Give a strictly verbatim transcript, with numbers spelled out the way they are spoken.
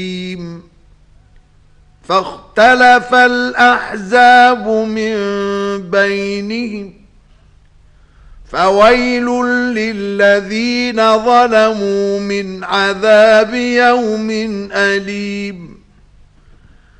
فاختلف الأحزاب من بينهم فويل للذين ظلموا من عذاب يوم أليم